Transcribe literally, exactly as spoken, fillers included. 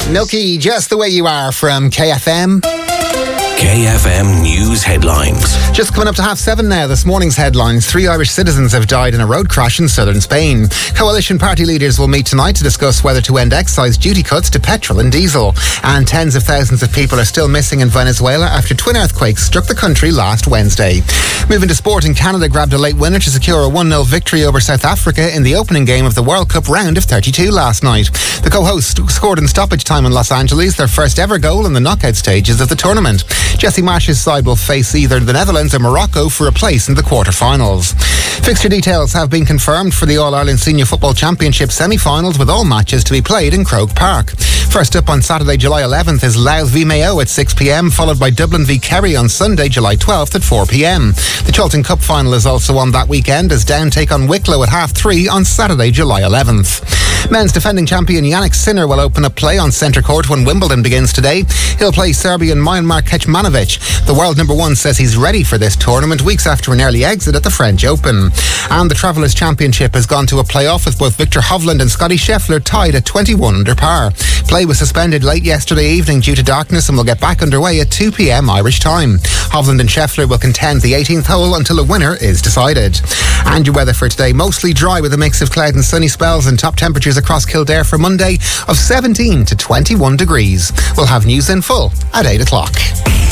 Milky, Just the Way You Are from K F M. K F M News headlines. Just coming up to half seven now, this morning's headlines. Three Irish citizens have died in a road crash in southern Spain. Coalition party leaders will meet tonight to discuss whether to end excise duty cuts to petrol and diesel. And tens of thousands of people are still missing in Venezuela after twin earthquakes struck the country last Wednesday. Moving to sport, in Canada grabbed a late winner to secure a one nil victory over South Africa in the opening game of the World Cup round of thirty-two last night. The co-hosts scored in stoppage time in Los Angeles, their first ever goal in the knockout stages of the tournament. Jesse Marsh's side will face either the Netherlands or Morocco for a place in the quarter-finals. Fixture details have been confirmed for the All-Ireland Senior Football Championship semi-finals, with all matches to be played in Croke Park. First up on Saturday, July eleventh is Louth v Mayo at six p.m, followed by Dublin v Kerry on Sunday, July twelfth at four p.m. The Chilton Cup final is also on that weekend as Down take on Wicklow at half three on Saturday, July eleventh. Men's defending champion Yannick Sinner will open up play on centre court when Wimbledon begins today. He'll play Serbian Myanmar Kecmanovic. The world number one says he's ready for this tournament weeks after an early exit at the French Open. And the Travellers' Championship has gone to a play-off with both Victor Hovland and Scotty Scheffler tied at twenty-one under par. Play was suspended late yesterday evening due to darkness and will get back underway at two p.m. Irish time. Hovland and Scheffler will contend the eighteenth hole until a winner is decided. And your weather for today, mostly dry with a mix of cloud and sunny spells, and top temperatures across Kildare for Monday of seventeen to twenty-one degrees. We'll have news in full at eight o'clock.